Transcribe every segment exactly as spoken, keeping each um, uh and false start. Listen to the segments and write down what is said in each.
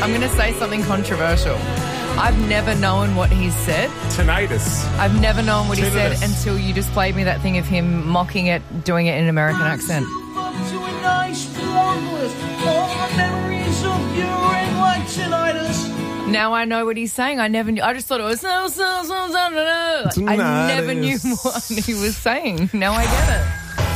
I'm going to say something controversial. I've never known what he's said. Tinnitus. I've never known what he Tinnitus. said until you just played me that thing of him mocking it, doing it in an American accent. Now I know what he's saying. I never knew. I just thought it was so, so, so, so, no, no. Like, I never knew what he was saying. Now I get it.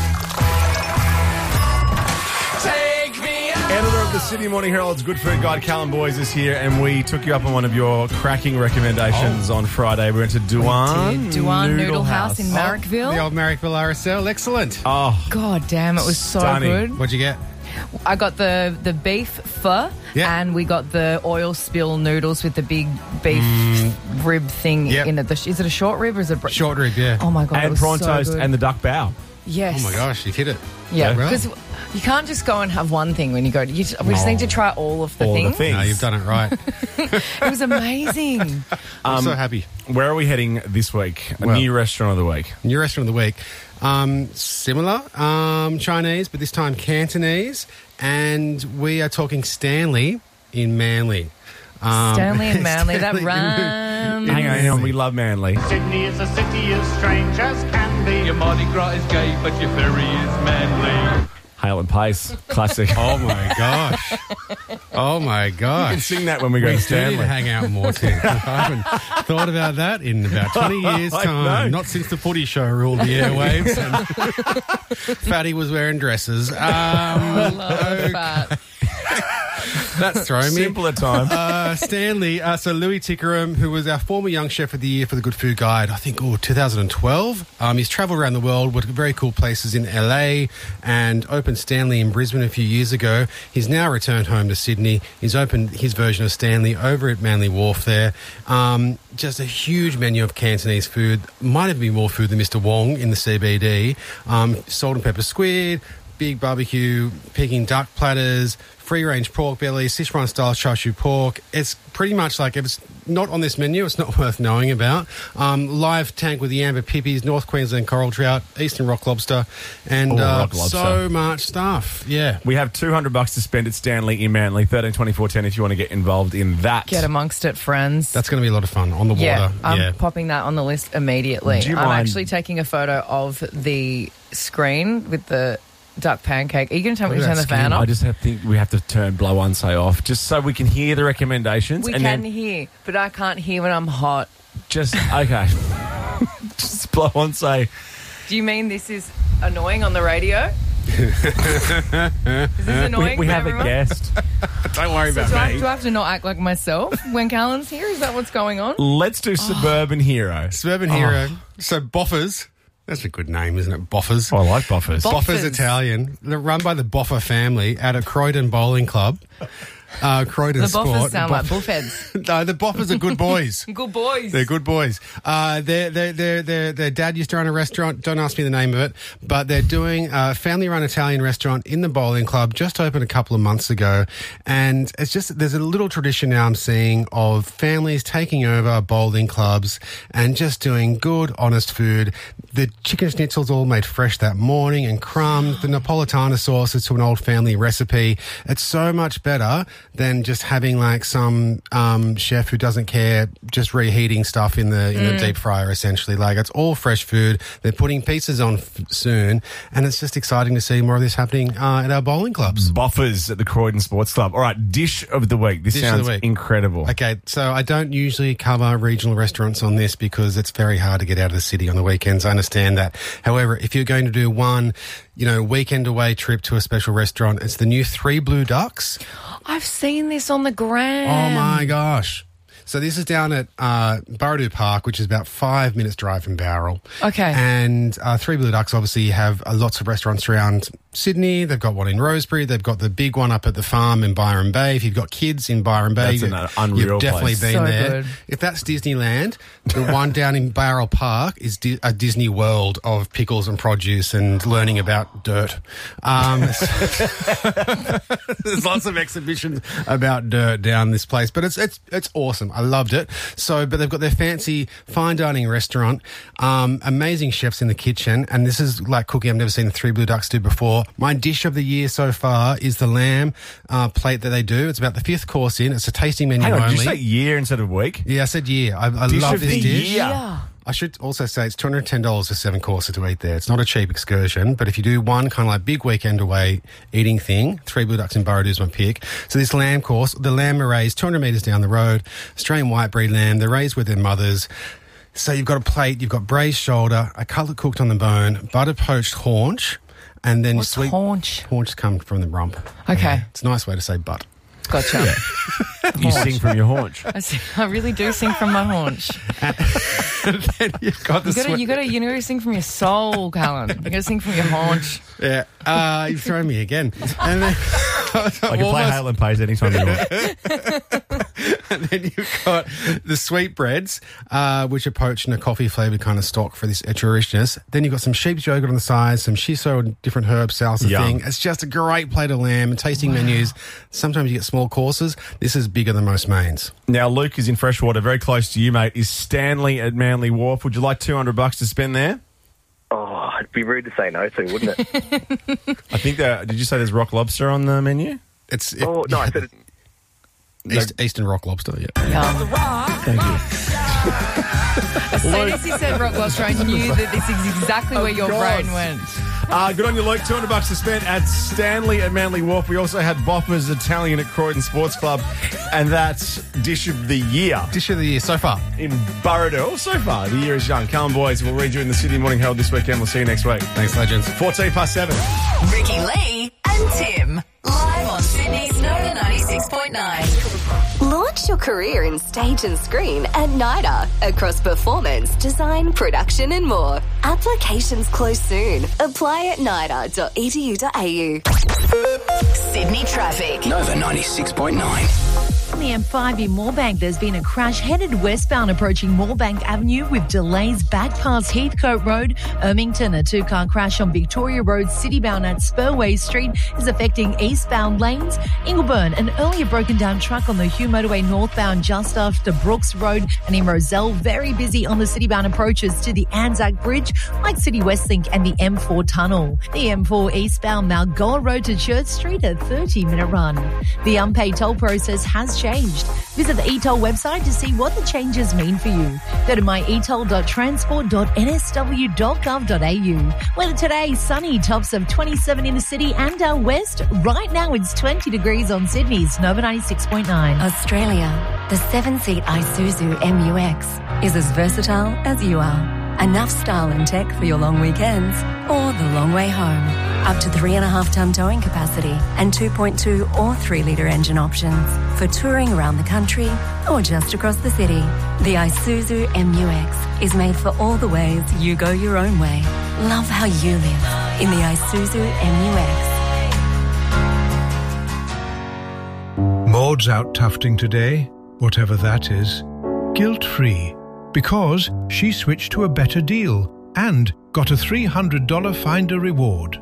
Editor of the Sydney Morning Herald's Good Food Guide, Callum Boys, is here, and we took you up on one of your cracking recommendations oh. on Friday. We went to Duan, Duan Noodle, Noodle House in Marrickville. Oh, the old Marrickville R S L. Excellent. Oh, God damn, it was so stunning. good. What'd you get? I got the, the beef pho, yeah. and we got the oil spill noodles with the big beef mm. rib thing yep. in it. The, is it a short rib or is it... Br- short rib, yeah. Oh, my God, And it was prawn so toast good. and the duck bao. Yes. Oh, my gosh, you hit it. Yeah, yeah because right. you can't just go and have one thing when you go. You just, we just No. need to try all of the All things. the things. No, you've done it right. It was amazing. I'm Um, so happy. Where are we heading this week? A Well, new restaurant of the week. New restaurant of the week. Um, similar, um, Chinese, but this time Cantonese. And we are talking Stanley in Manly. Um, Stanley and Manly, that Stanley in- rhymes. Hang on, hang on. We love Manly. Sydney is a city as strange as can be. Your Mardi Gras is gay, but your ferry is manly. Hale and Pace, classic. Oh, my gosh. Oh, my You can gosh. sing that when we go We to do need Stanley. to hang out more, too. I haven't thought about that in about twenty years' I time. know. Not since the footy show ruled the airwaves. And Fatty was wearing dresses. Um, I love that. that's throwing me. Simpler time. Uh, Stanley, uh, so Louis Tickeram, who was our former Young Chef of the Year for the Good Food Guide, I think, oh, two thousand twelve. Um, he's travelled around the world, worked at very cool places in L A and opened Stanley in Brisbane a few years ago. He's now returned home to Sydney. He's opened his version of Stanley over at Manly Wharf there. Um, just a huge menu of Cantonese food. Might have been more food than Mister Wong in the C B D. Um, salt and pepper squid, big barbecue, Peking duck platters, free-range pork belly, Sichuan-style char siu pork. It's pretty much like, if it's not on this menu, it's not worth knowing about. Um, live tank with the amber pippies, North Queensland coral trout, Eastern rock lobster, and Oh, uh, rock lobster. so much stuff. Yeah. We have two hundred bucks to spend at Stanley in Manly, thirteen twenty-four ten if you want to get involved in that. Get amongst it, friends. That's going to be a lot of fun on the water. yeah, I'm yeah. popping that on the list immediately. Do you I'm mind- actually taking a photo of the screen with the duck pancake. Are you going to tell me to Look at turn the that fan skin. off? I just have, think we have to turn blow one say off just so we can hear the recommendations. We and can then hear, but I can't hear when I'm hot. just okay. Just blow one say. Do you mean this is annoying on the radio? Is this annoying We, we for have everyone? a guest. Don't worry So about do I, me. do I have to not act like myself when Callan's here? Is that what's going on? Let's do Suburban Hero. Suburban Oh. Hero. So Boffers. That's a good name, isn't it? Boffers. Oh, I like buffers. Boff- Boffers Boffers. Italian. They're run by the Boffer family at a Croydon Bowling Club. Uh, Croydon The Sport. boffers sound Boff- like bullheads. No, the Boffers are good boys. Good boys. They're good boys. Uh, their, their, their, their, their dad used to run a restaurant. Don't ask me the name of it. But they're doing a family-run Italian restaurant in the bowling club, just opened a couple of months ago. And it's just, there's a little tradition now I'm seeing of families taking over bowling clubs and just doing good, honest food. The chicken schnitzel's all made fresh that morning and crumbed. The Napolitana sauce is to an old family recipe. It's so much better than just having like some um, chef who doesn't care, just reheating stuff in the in the deep fryer. Essentially, like it's all fresh food. They're putting pizzas on f- soon, and it's just exciting to see more of this happening uh, at our bowling clubs. Buffers at the Croydon Sports Club. All right, dish of the week. This Dish of sounds the week. incredible. Okay, so I don't usually cover regional restaurants on this because it's very hard to get out of the city on the weekends. I understand that. However, if you're going to do one, you know, weekend away trip to a special restaurant, it's the new Three Blue Ducks. I've seen this on the gram. Oh my gosh. So this is down at uh, Burradoo Park, which is about five minutes drive from Bowral. Okay. And uh, Three Blue Ducks obviously have uh, lots of restaurants around Sydney. They've got one in Rosebery. They've got the big one up at the farm in Byron Bay. If you've got kids in Byron Bay, That's you- an unreal you've definitely place. been So there. good. If that's Disneyland, the one down in Bowral Park is Di- a Disney world of pickles and produce and learning about dirt. Um, there's lots of exhibitions about dirt down this place, but it's it's it's awesome. I loved it. So, but they've got their fancy fine dining restaurant, um, amazing chefs in the kitchen, and this is like cooking I've never seen the Three Blue Ducks do before. well. My dish of the year so far is the lamb uh, plate that they do. It's about the fifth course in. It's a tasting menu Hang on, only. did you say year instead of week? Yeah, I said year. I, I Dish love of this the dish. year. Yeah. I should also say it's two hundred ten dollars for seven courses to eat there. It's not a cheap excursion, but if you do one kind of like big weekend away eating thing, Three Blue Ducks in Burradoo is my pick. So this lamb course, the lamb are raised two hundred metres down the road, Australian white breed lamb. They're raised with their mothers. So you've got a plate, you've got braised shoulder, a cutlet cooked on the bone, butter poached haunch, and then What's sweet haunch? Haunch come from the rump. Okay. Yeah, it's a nice way to say butt. Gotcha. You sing from your haunch. I, sing, I really do sing from my haunch. And then you've got the You gotta, sweet- you gotta, you gotta sing from your soul, Callan. You gotta sing from your haunch. Yeah, uh, you've thrown me again. And then I can play Hale and Pays anytime you want. And then you've got the sweetbreads, uh, which are poached in a coffee-flavoured kind of stock for this extra richness. Then you've got some sheep's yogurt on the side, some shiso and different herb salsa Yum. thing. It's just a great plate of lamb and tasting menus. Sometimes you get small courses. This is bigger than most mains. Now, Luke is in Freshwater, very close to you, mate. Is Stanley at Manly Wharf? Would you like two hundred bucks to spend there? Oh, it'd be rude to say no to, wouldn't it? I think that, did you say there's rock lobster on the menu? It's it, Oh, no, I said it. East, Eastern rock lobster, yeah. Yum. Thank you. As soon as he said rock lobster, I knew that this is exactly where your course. brain went. Uh, good on you, Luke. two hundred bucks to spend at Stanley at Manly Wharf. We also had Bopper's Italian at Croydon Sports Club, and that's Dish of the Year Dish of the year so far. in Burradoo. So far, the year is young. Come on, boys. We'll read you in the Sydney Morning Herald this weekend. We'll see you next week. Thanks, legends. fourteen past seven. Ricky Lee and Tim. Live on Sydney's Nova ninety-six point nine. Launch your career in stage and screen at NIDA across performance, design, production and more. Applications close soon. Apply at nida dot e d u dot a u. Sydney traffic. Nova ninety-six point nine. On the M five in Moorebank, there's been a crash headed westbound approaching Moorebank Avenue with delays back past Heathcote Road. Ermington, a two-car crash on Victoria Road, citybound at Spurway Street, is affecting eastbound lanes. Ingleburn, an earlier broken down truck on the Hugh Motorway northbound just after Brooks Road. And in Roselle, very busy on the citybound approaches to the Anzac Bridge, like City Westlink and the M four tunnel. The M four eastbound Malgoa Road to Church Street, a thirty-minute run. The unpaid toll process has changed. Visit the e toll website to see what the changes mean for you. Go to my e toll dot transport dot n s w dot gov dot a u. Weather today, sunny, tops of twenty-seven in the city and out west. Right now it's twenty degrees on Sydney's Nova ninety-six point nine. Australia, the seven-seat Isuzu M U X is as versatile as you are. Enough style and tech for your long weekends or the long way home. Up to three and a half tonne towing capacity and two point two or three litre engine options for touring around the country or just across the city. The Isuzu M U X is made for all the ways you go your own way. Love how you live in the Isuzu M U X. Maud's out tufting today, whatever that is, guilt-free, because she switched to a better deal and got a three hundred dollars Finder reward.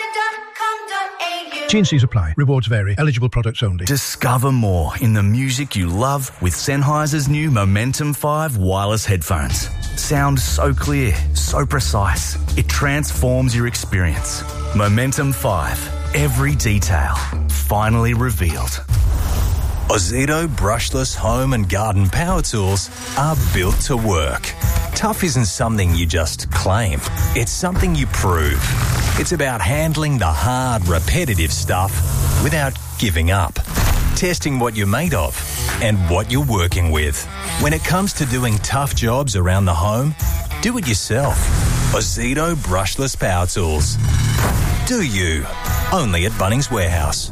T and C's apply. Rewards vary. Eligible products only. Discover more in the music you love with Sennheiser's new Momentum five wireless headphones. Sound so clear, so precise. It transforms your experience. Momentum five. Every detail finally revealed. Ozito brushless home and garden power tools are built to work. Tough isn't something you just claim. It's something you prove. It's about handling the hard, repetitive stuff without giving up. Testing what you're made of and what you're working with. When it comes to doing tough jobs around the home, do it yourself. Ozito brushless power tools. Do you? Only at Bunnings Warehouse.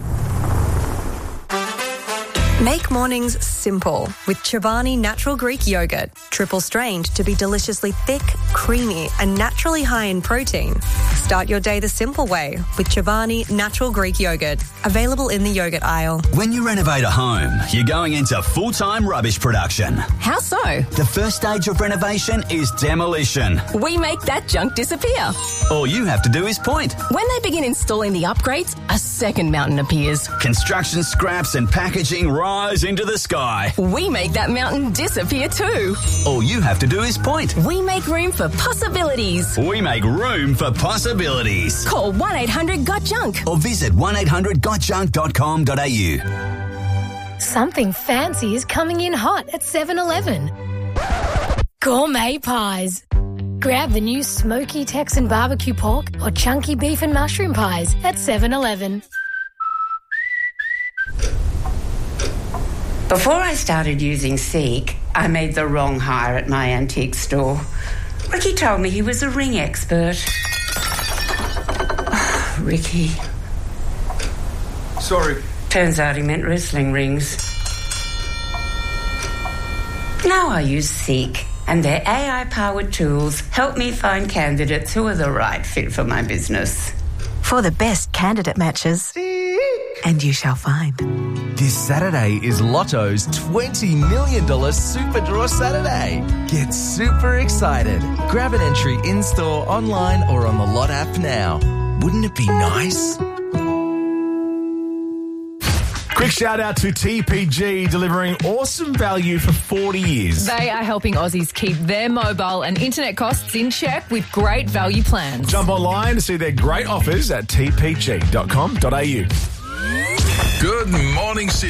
Make mornings simple with Chobani Natural Greek Yogurt. Triple strained to be deliciously thick, creamy and naturally high in protein. Start your day the simple way with Chobani Natural Greek Yogurt. Available in the yogurt aisle. When you renovate a home, you're going into full-time rubbish production. How so? The first stage of renovation is demolition. We make that junk disappear. All you have to do is point. When they begin installing the upgrades, a second mountain appears. Construction scraps and packaging rise into the sky. We make that mountain disappear too. All you have to do is point. We make room for possibilities. We make room for possibilities. Call one eight hundred got junk or visit one eight hundred got junk dot com dot a u. Something fancy is coming in hot at seven eleven. Gourmet pies. Grab the new smoky Texan barbecue pork or chunky beef and mushroom pies at seven eleven. Before I started using Seek, I made the wrong hire at my antique store. Ricky told me he was a ring expert. Oh, Ricky. Sorry. Turns out he meant wrestling rings. Now I use Seek, and their A I-powered tools help me find candidates who are the right fit for my business. For the best candidate matches, Seek. And you shall find. This Saturday is Lotto's twenty million dollars Super Draw Saturday. Get super excited. Grab an entry in-store, online or on the Lot app now. Wouldn't it be nice? Quick shout out to T P G, delivering awesome value for forty years. They are helping Aussies keep their mobile and internet costs in check with great value plans. Jump online to see their great offers at t p g dot com dot a u. Good morning, Sydney.